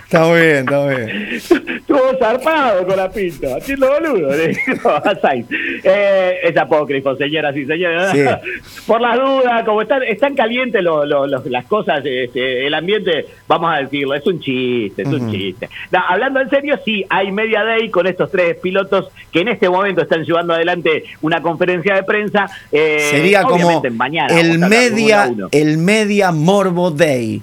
Está muy bien, está muy bien. Estuvo zarpado Colapinto, haciendo boludo, le dijo a Sainz. Es apócrifo, señoras y señores. Sí. Por las dudas, como están calientes las cosas, el ambiente, vamos a decirlo, es un chiste, es un chiste. No, hablando en serio, sí, hay media day con estos tres pilotos que en este momento están llevando adelante una conferencia de prensa. Sería como mañana el media Morbo Day.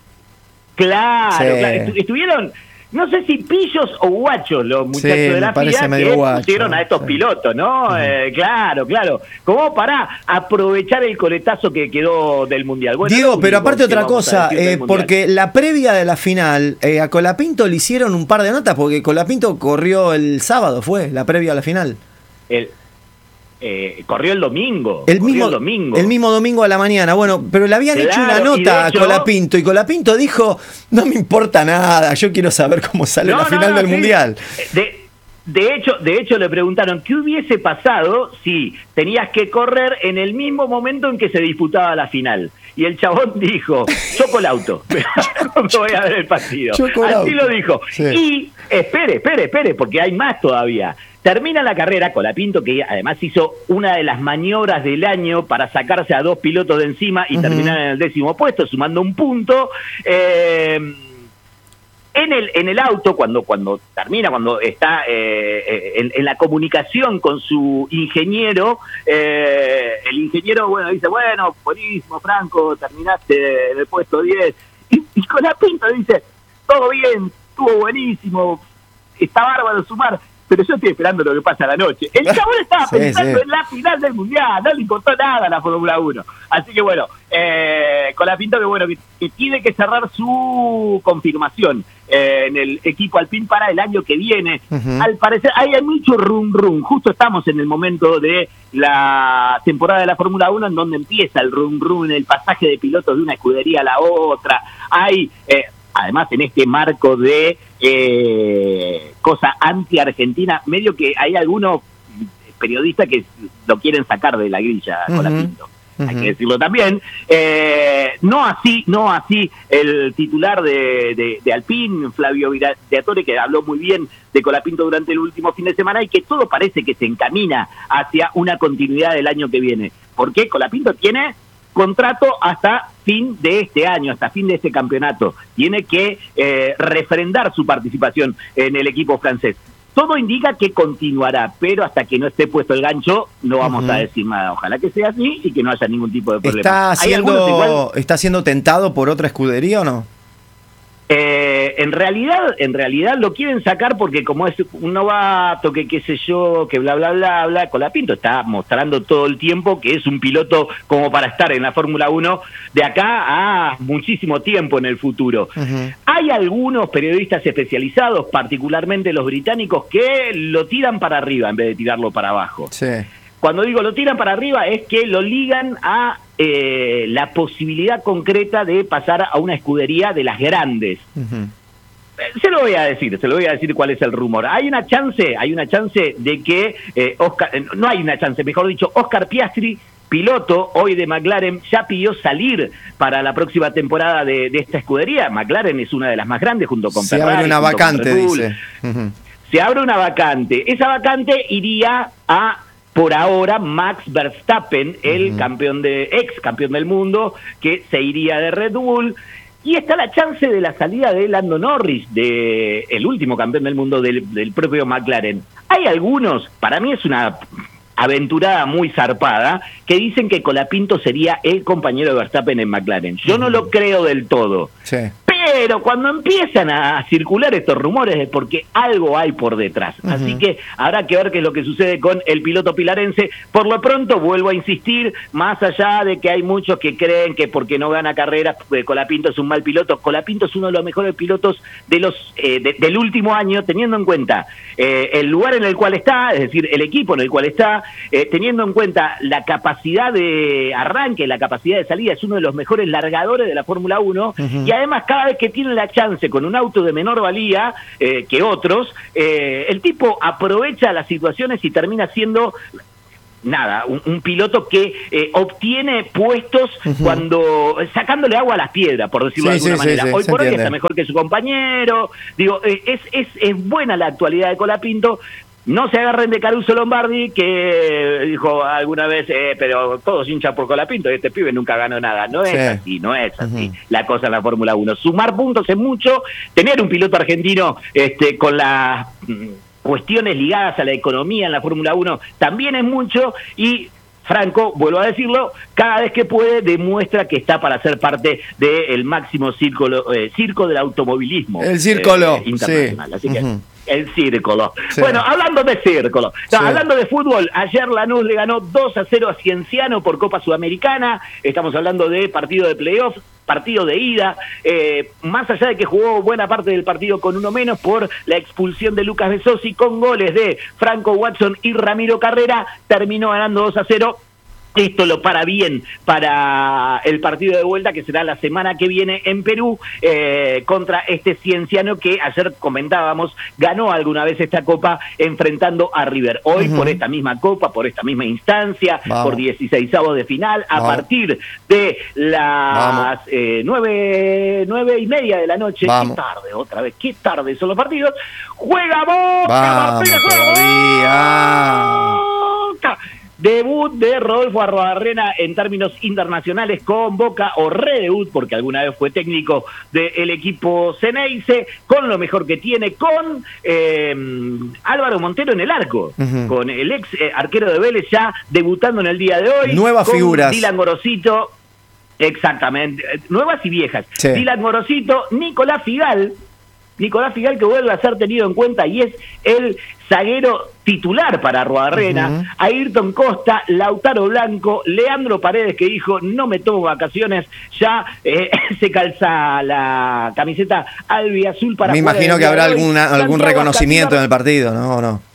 Claro, Sí. claro. Estuvieron, no sé si pillos o guachos los muchachos de la FIA que pusieron a estos pilotos, ¿no? Claro, como para aprovechar el coletazo que quedó del Mundial. Bueno, Diego, pero aparte otra cosa, porque la previa de la final, a Colapinto le hicieron un par de notas, porque Colapinto corrió el sábado, fue la previa a la final. Corrió el domingo. El mismo domingo a la mañana. Bueno, pero le habían hecho una nota a Colapinto y Colapinto dijo, no me importa nada, yo quiero saber cómo sale la final del Mundial. De hecho le preguntaron qué hubiese pasado si tenías que correr en el mismo momento en que se disputaba la final. Y el chabón dijo, choco el auto, no voy a ver el partido. Así lo dijo. Sí. Y espere, porque hay más todavía. Termina la carrera Colapinto, que además hizo una de las maniobras del año para sacarse a dos pilotos de encima y terminar en el 10º puesto, sumando un punto. En el auto, cuando termina, cuando está en la comunicación con su ingeniero, el ingeniero dice, bueno, buenísimo, Franco, terminaste en el puesto 10. Y Colapinto dice, todo bien, estuvo buenísimo, está bárbaro sumar, pero yo estoy esperando lo que pasa a la noche. El chabón estaba pensando en la final del Mundial, no le importó nada a la Fórmula 1. Así que bueno, Colapinto que tiene que cerrar su confirmación en el equipo Alpine para el año que viene. Al parecer hay mucho rum. Justo estamos en el momento de la temporada de la Fórmula 1 en donde empieza el rum, en el pasaje de pilotos de una escudería a la otra. Hay... además en este marco de cosa anti-argentina, medio que hay algunos periodistas que lo quieren sacar de la grilla Colapinto. Hay que decirlo también. No así el titular de Alpine, Flavio Briatore, que habló muy bien de Colapinto durante el último fin de semana y que todo parece que se encamina hacia una continuidad del año que viene. Porque Colapinto tiene contrato hasta fin de este año, hasta fin de este campeonato. Tiene que refrendar su participación en el equipo francés. Todo indica que continuará, pero hasta que no esté puesto el gancho no vamos a decir nada. Ojalá que sea así y que no haya ningún tipo de problema. ¿Está siendo tentado por otra escudería o no? En realidad lo quieren sacar porque como es un novato, que qué sé yo, que bla, Colapinto está mostrando todo el tiempo que es un piloto como para estar en la Fórmula 1 de acá a muchísimo tiempo en el futuro. Hay algunos periodistas especializados, particularmente los británicos, que lo tiran para arriba en vez de tirarlo para abajo. Sí. Cuando digo lo tiran para arriba es que lo ligan a la posibilidad concreta de pasar a una escudería de las grandes. Se lo voy a decir cuál es el rumor. Hay una chance de que Oscar Piastri, piloto hoy de McLaren, ya pidió salir para la próxima temporada de esta escudería. McLaren es una de las más grandes junto con Ferrari. Se abre una vacante, dice. Se abre una vacante. Esa vacante iría a, por ahora, Max Verstappen, el ex campeón del mundo, que se iría de Red Bull. Y está la chance de la salida de Lando Norris, el último campeón del mundo del propio McLaren. Hay algunos, para mí es una aventurada muy zarpada, que dicen que Colapinto sería el compañero de Verstappen en McLaren. Yo no lo creo del todo. Sí. Pero cuando empiezan a circular estos rumores es porque algo hay por detrás. Así que habrá que ver qué es lo que sucede con el piloto pilarense. Por lo pronto, vuelvo a insistir, más allá de que hay muchos que creen que porque no gana carreras, Colapinto es un mal piloto. Colapinto es uno de los mejores pilotos del último año, teniendo en cuenta el lugar en el cual está, es decir, el equipo en el cual está, teniendo en cuenta la capacidad de arranque, la capacidad de salida, es uno de los mejores largadores de la Fórmula 1, y además cada vez que tiene la chance con un auto de menor valía que otros, el tipo aprovecha las situaciones y termina siendo nada, un piloto que obtiene puestos cuando sacándole agua a las piedras, por decirlo de alguna manera. Hoy por hoy está mejor que su compañero. Digo, es buena la actualidad de Colapinto. No se agarren de Caruso Lombardi, que dijo alguna vez, pero todos hinchan por Colapinto, y este pibe nunca ganó nada. No es así, no es así la cosa en la Fórmula 1. Sumar puntos es mucho, tener un piloto argentino con las cuestiones ligadas a la economía en la Fórmula 1 también es mucho, y Franco, vuelvo a decirlo, cada vez que puede demuestra que está para ser parte del máximo circo del automovilismo. El círculo internacional. Así que el círculo. Sí. Bueno, hablando de círculo, hablando de fútbol, ayer Lanús le ganó 2-0 a Cienciano por Copa Sudamericana. Estamos hablando de partido de playoff, partido de ida, más allá de que jugó buena parte del partido con uno menos por la expulsión de Lucas Besosi, con goles de Franco Watson y Ramiro Carrera, terminó ganando 2-0. Esto lo para bien para el partido de vuelta, que será la semana que viene en Perú, contra este Cienciano que ayer comentábamos, ganó alguna vez esta Copa enfrentando a River. Hoy por esta misma Copa, por esta misma instancia, por 16avos de final, a partir de las 9:30 de la noche, qué tarde, otra vez, qué tarde son los partidos, juega Boca, Boca. Debut de Rodolfo Arruabarrena en términos internacionales con Boca, o redebut, porque alguna vez fue técnico del equipo Ceneice, con lo mejor que tiene, con Álvaro Montero en el arco, con el ex arquero de Vélez ya debutando en el día de hoy. Nuevas figuras. Dylan Gorosito, exactamente, nuevas y viejas. Dylan Gorosito, Nicolás Figal, que vuelve a ser tenido en cuenta y es el zaguero titular para Arruabarrena, Ayrton Costa, Lautaro Blanco, Leandro Paredes, que dijo no me tomo vacaciones, ya se calza la camiseta albiazul para... Me imagino que habrá algún reconocimiento en el partido, ¿no? ¿O no?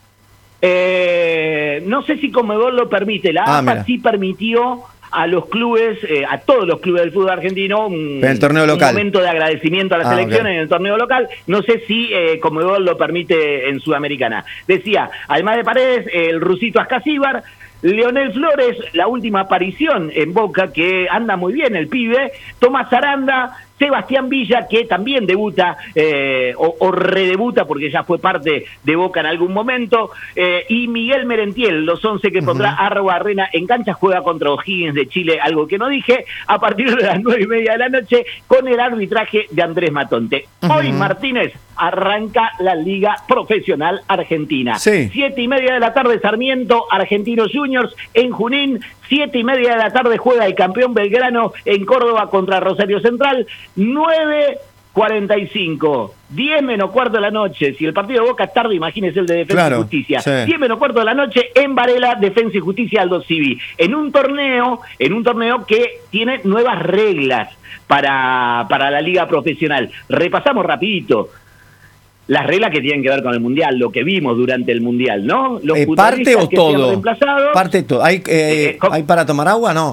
No sé si Conmebol lo permite, la AFA sí permitió a los clubes, a todos los clubes del fútbol argentino, en el torneo local, un momento de agradecimiento a las selecciones en el torneo local. No sé si Conmebol lo permite en Sudamericana. Decía, además de Paredes, el rusito Ascasíbar, Leonel Flores, la última aparición en Boca, que anda muy bien el pibe, Tomás Aranda, Sebastián Villa, que también debuta o redebuta porque ya fue parte de Boca en algún momento, y Miguel Merentiel, los 11 que pondrá Arruabarrena en cancha, juega contra O'Higgins de Chile, algo que no dije, a partir de las 9:30 de la noche, con el arbitraje de Andrés Matonte. Hoy, Martínez, arranca la Liga Profesional Argentina. 7:30 de la tarde, Sarmiento, Argentinos Juniors en Junín. 7:30 de la tarde juega el campeón Belgrano en Córdoba contra Rosario Central. 9:45, 10 menos cuarto de la noche. Si el partido de Boca es tarde, imagínese el de Defensa y Justicia. 10 menos cuarto de la noche en Varela, Defensa y Justicia, Aldo Civi. En un torneo que tiene nuevas reglas para la Liga Profesional. Repasamos rapidito las reglas que tienen que ver con el Mundial, lo que vimos durante el Mundial, ¿no? Los ¿parte o todo? Parte todo. ¿Hay para tomar agua? No.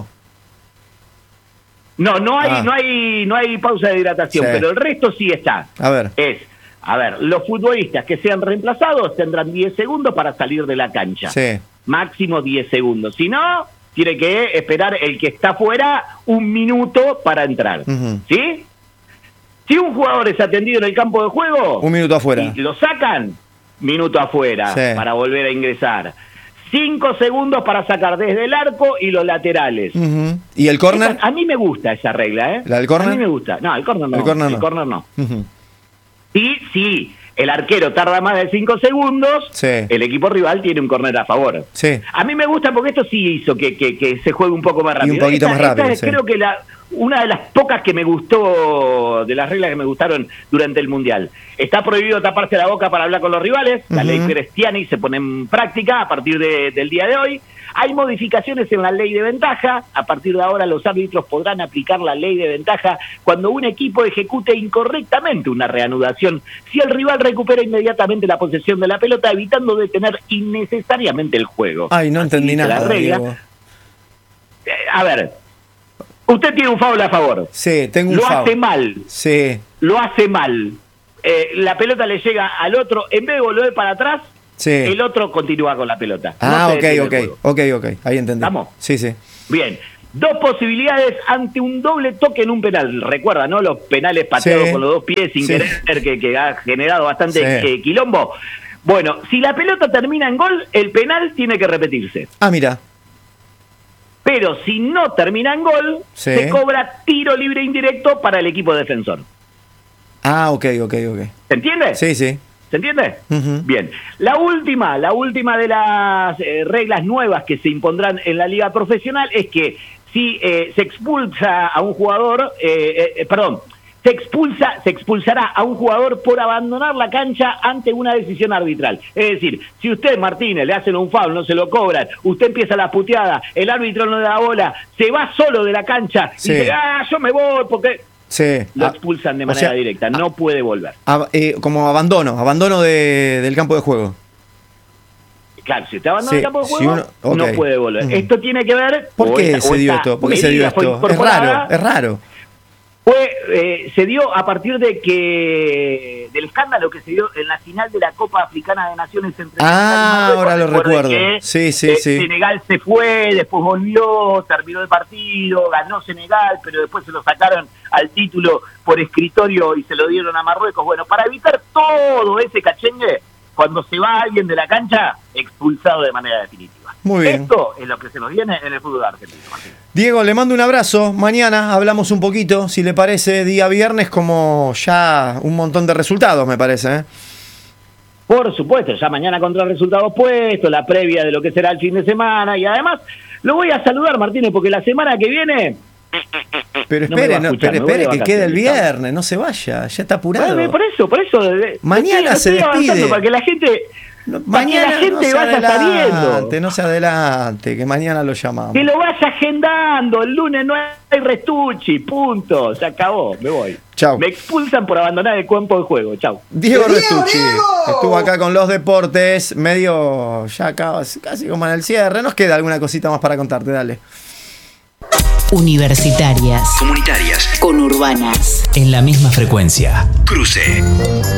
No hay pausa de hidratación, pero el resto sí está. A ver, los futbolistas que sean reemplazados tendrán 10 segundos para salir de la cancha. Máximo 10 segundos. Si no, tiene que esperar el que está fuera 1 minuto para entrar. ¿Sí? Si un jugador es atendido en el campo de juego, 1 minuto afuera. Y lo sacan, minuto afuera para volver a ingresar. 5 segundos para sacar desde el arco y los laterales. ¿Y el córner? A mí me gusta esa regla, ¿eh? ¿La del córner? A mí me gusta. No, el córner no. El córner no. Sí, el arquero tarda más de 5 segundos, el equipo rival tiene un córner a favor. A mí me gusta porque esto sí hizo que se juegue un poco más rápido. Y un poquito más rápido. Creo que una de las pocas que me gustó, de las reglas que me gustaron durante el Mundial. Está prohibido taparse la boca para hablar con los rivales, la ley Cristiani se pone en práctica a partir del día de hoy. Hay modificaciones en la ley de ventaja, a partir de ahora los árbitros podrán aplicar la ley de ventaja cuando un equipo ejecute incorrectamente una reanudación, si el rival recupera inmediatamente la posesión de la pelota, evitando detener innecesariamente el juego. Ay, no entendí nada, la regla. A ver, usted tiene un foul a favor. Sí, tengo un foul. Lo hace mal. Sí. Lo hace mal. La pelota le llega al otro, en vez de volver para atrás, Sí. El otro continúa con la pelota. Ok, ahí entendí. ¿Estamos? Sí. Bien. 2 posibilidades ante un doble toque en un penal. Recuerda, ¿no? Los penales pateados con los 2 pies sin querer, que ha generado bastante quilombo. Bueno, si la pelota termina en gol, el penal tiene que repetirse. Ah, mira. Pero si no termina en gol, se cobra tiro libre indirecto para el equipo defensor. Ah, ok. ¿Se entiende? Sí. ¿Se entiende? Uh-huh. Bien. La última de las reglas nuevas que se impondrán en la liga profesional es que si se expulsa a un jugador, se expulsará a un jugador por abandonar la cancha ante una decisión arbitral. Es decir, si usted, Martínez, le hacen un foul, no se lo cobran, usted empieza la puteada, el árbitro no le da bola, se va solo de la cancha y dice, yo me voy porque... Lo expulsan de manera directa, no puede volver. Como abandono del campo de juego. Claro, si usted abandona el campo de juego, no puede volver. Esto tiene que ver... ¿Por qué se dio esto? Es raro. Se dio a partir del escándalo que se dio en la final de la Copa Africana de Naciones entre Senegal y Marruecos. Ahora lo recuerdo. Sí. Senegal se fue, después volvió, terminó el partido, ganó Senegal, pero después se lo sacaron al título por escritorio y se lo dieron a Marruecos. Bueno, para evitar todo ese cachengue, cuando se va alguien de la cancha, expulsado de manera definitiva. Muy bien. Esto es lo que se nos viene en el fútbol argentino, Martín. Diego, le mando un abrazo. Mañana hablamos un poquito, si le parece, día viernes, como ya un montón de resultados, me parece. Por supuesto, ya mañana contra resultados puestos, la previa de lo que será el fin de semana, y además lo voy a saludar, Martínez, porque la semana que viene... Pero espere, que quede el viernes, no se vaya, ya está apurado. Bueno, por eso. Mañana se despide. Para que la gente... Mañana la gente vaya sabiendo. No se adelante, que mañana lo llamamos. Que lo vaya agendando. El lunes no hay restuchi, punto. Se acabó, me voy. Chau. Me expulsan por abandonar el campo de juego. Chau. Diego Restucci estuvo acá con los deportes, medio ya casi como en el cierre. Nos queda alguna cosita más para contarte, dale. Universitarias. Comunitarias. Conurbanas. En la misma frecuencia. Cruce.